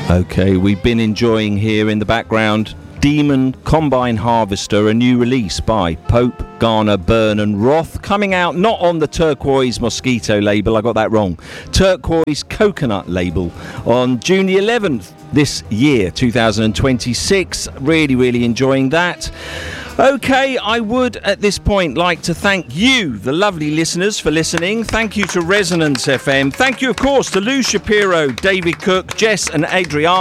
Okay, we've been enjoying here in the background Demon Combine Harvester, a new release by Pope, Garner, Byrne and Roth, coming out not on the Turquoise Mosquito label, I got that wrong, Turquoise Coconut label on June the 11th this year, 2026. Really enjoying that. Okay, I would at this point like to thank you, the lovely listeners, for listening. Thank you to Resonance FM. Thank you, of course, to Lou Shapiro, David Cook, Jess and Adriana.